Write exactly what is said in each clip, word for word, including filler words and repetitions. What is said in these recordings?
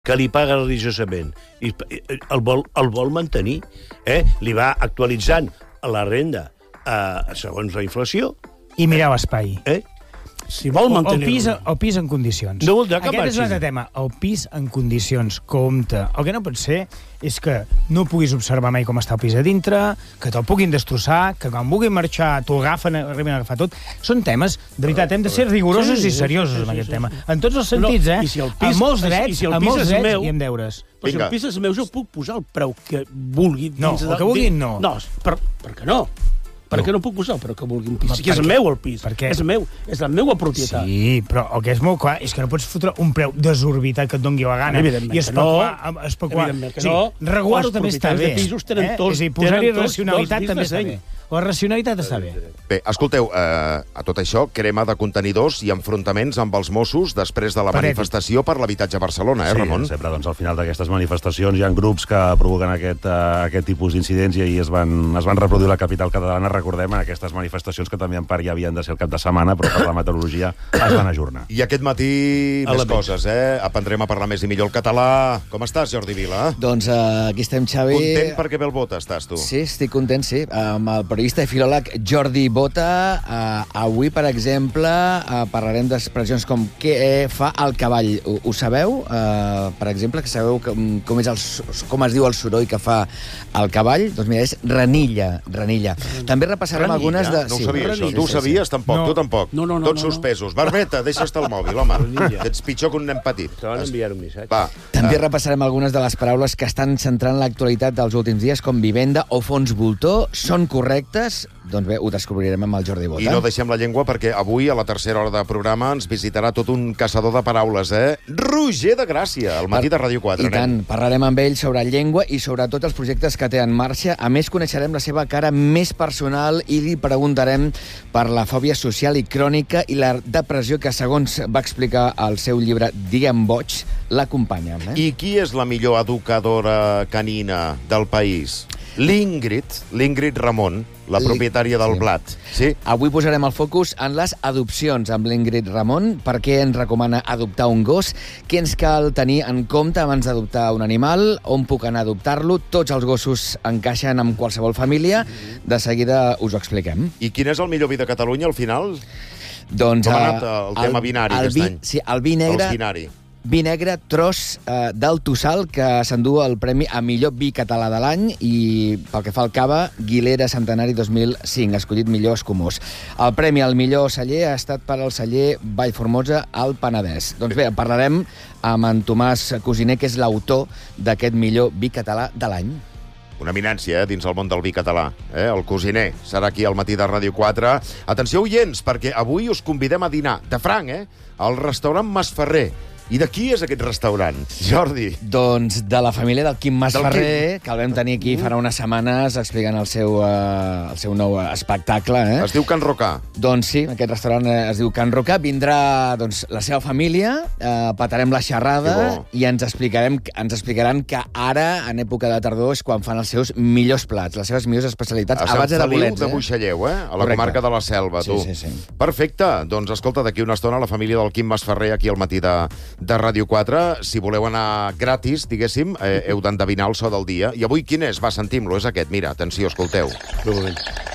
que li paga religiosament, i el vol, el vol mantenir, eh? Li va actualitzant la renda eh, segons la inflació. I mireu espai. Eh? Si vol mantenir... El pis, el pis en condicions. No voldrà que Aquest marxi. és un altre tema. El pis en condicions. Compte. El que no pot ser és que no puguis observar mai com està el pis a dintre, que te'l puguin destrossar, que quan vulguin marxar t'ho agafen, arriben a agafar tot. Són temes, de veritat, hem de ser rigorosos i seriosos en aquest tema. En tots els sentits, eh? Amb molts drets, amb molts drets i amb deures. Però si el pis és meu, jo puc posar el preu que vulgui. No, el que vulguin no. No, per, per què no? Per què no puc posar el preu que vulgui un pis? Si és meu el pis, és meu, és la meva propietat. Sí, però el que és molt clar és que no pots fotre un preu desorbitat que et doni la gana i especular. Evidentment que no. Regular-ho també està bé. Els propietaris de pisos tenen tots... És a dir, posar-hi racionalitat també està bé. La racionalitat està bé. Bé, escolteu, eh, a tot això, crema de contenidors i enfrontaments amb els Mossos després de la manifestació per l'habitatge a Barcelona, eh, Ramon? Sí, sempre, doncs, al final d'aquestes manifestacions hi ha grups que provoquen aquest, uh, aquest tipus d'incidents i ahir es van, es van reproduir a la capital catalana, recordem, en aquestes manifestacions que també en part ja havien de ser el cap de setmana, però per la meteorologia es van ajornar. I aquest matí més coses, eh? Aprendrem a parlar més i millor el català. Com estàs, Jordi Vila? Doncs uh, aquí estem, Xavi. Content perquè ve el Bota, estàs tu? Sí, estic content, sí. Amb el periodista i filòleg Jordi Bota. Uh, avui, per exemple, uh, parlarem d'expressions com què fa el cavall. Ho, ho sabeu? Uh, per exemple, que sabeu com, com, és el, com es diu el soroll que fa el cavall? Doncs mira, és renilla. renilla. També repassarem renilla? algunes de... No ho sí, sabia, renilla, això. Tu ho sí, sabies, sí. tampoc? No. Tu tampoc? No, no, no. Tots no, suspesos. No. Barbeta, deixa estar el mòbil, home. Ets pitjor que un nen petit. Te van enviar un missatge. Va. També uh, repassarem algunes de les paraules que estan centrant l'actualitat dels últims dies, com vivenda o fons voltor. Són correctes? Doncs bé, ho descobrirem amb el Jordi Bota. I no deixem la llengua perquè avui, a la tercera hora de programa, ens visitarà tot un caçador de paraules, eh? Roger de Gràcia, al matí de Ràdio quatre. I tant, parlarem amb ell sobre llengua i sobre tots els projectes que té en marxa. A més, coneixerem la seva cara més personal i li preguntarem per la fòbia social i crònica i la depressió que, segons va explicar al seu llibre Digue'm boig, l'acompanya. Eh? I qui és la millor educadora canina del país? L'Ingrid, l'Ingrid Ramon, la propietària del sí. Blat. Sí? Avui posarem el focus en les adopcions amb l'Ingrid Ramon. Per què ens recomana adoptar un gos? Què ens cal tenir en compte abans d'adoptar un animal? On puc anar a adoptar-lo? Tots els gossos encaixen amb qualsevol família. De seguida us ho expliquem. I quin és el millor vi de Catalunya, al final? Doncs, Com ha anat el, el tema binari el aquest vi, any? Sí, el vi negre... El binari. Vi negre, tros eh, del Tossal, que s'endú el premi a millor vi català de l'any, i pel que fa al cava, Guilera Centenari dos mil cinc, escollit millor escumós. El premi al millor celler ha estat per al celler Vallformosa al Penedès. Doncs bé, parlarem amb en Tomàs Cosiner, que és l'autor d'aquest millor vi català de l'any. Una eminència, eh, dins el món del vi català. Eh? El Cosiner serà aquí al matí de Ràdio quatre. Atenció, oients, perquè avui us convidem a dinar, de franc, eh? Al restaurant Masferrer. I de qui és aquest restaurant, Jordi? Doncs de la família del Quim Masferrer, Quim. que el vam tenir aquí farà unes setmanes explicant el seu, uh, el seu nou espectacle. Eh? Es diu Can Rocà. Doncs sí, aquest restaurant es diu Can Rocà. Vindrà doncs, la seva família, eh, patarem la xerrada i ens, explicarem, ens explicaran que ara, en època de tardor, és quan fan els seus millors plats, les seves millors especialitats. A Sant Abans de Feliu bolets, de eh? Buixalleu, eh? A la Correcte. comarca de la Selva, tu. Sí, sí, sí. Perfecte. Doncs escolta, d'aquí una estona la família del Quim Masferrer aquí al matí de, de Ràdio quatre. Si voleu anar gratis, diguéssim, eh, heu d'endevinar el so del dia. I avui quin és? Va, sentim-lo, és aquest. Mira, atenció, escolteu. Un moment.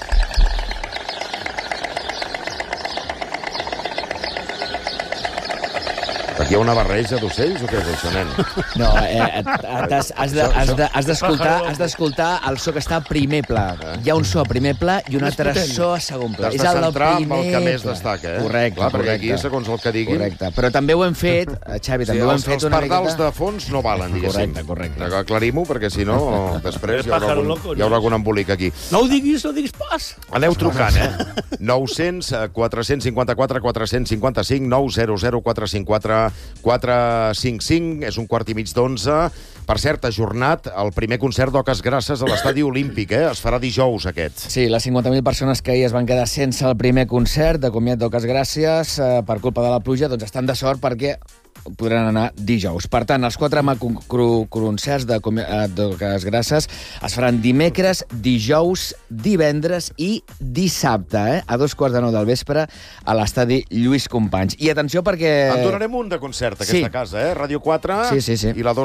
Aquí hi ha una barreja d'ocells o què és això, nen? No, eh, has, has, de, has, de, has d'escoltar has d'escoltar el so que està a primer pla. Hi ha un so a primer pla i un altre so a segon pla. T'has de centrar amb el que més destaca, eh? Correcte, Clar, perquè correcte. aquí, segons el que diguin... Correcte, però també ho hem fet, Xavi, Sí, també ho hem els, fet els una pardals miqueta... de fons no valen, diguéssim. Correcte, correcte. Aclarim-ho, perquè si no, després hi haurà, pájaro algun, loco, hi haurà algun embolic aquí. No ho diguis, no diguis pas. Aneu trucant, eh? nou-cents quatre cents cinquanta-quatre quatre cents cinquanta-cinc nou zero zero quatre cinc quatre quatre cinc cinc, és un quart i mig d'onze. Per cert, ajornat el primer concert d'Oques Grasses a l'Estadi Olímpic, eh? Es farà dijous, aquest. Sí, les cinquanta mil persones que ahir es van quedar sense el primer concert de comiat d'Oques Gràcies eh, per culpa de la pluja, doncs estan de sort perquè podran anar dijous. Per tant, els quatre macroconcerts de, de les Grasses es faran dimecres, dijous, divendres i dissabte, eh? A dos quarts de nou del vespre a l'estadi Lluís Companys. I atenció perquè... En donarem un de concert, aquesta sí. casa, eh? Ràdio quatre sí, sí, sí. i la dos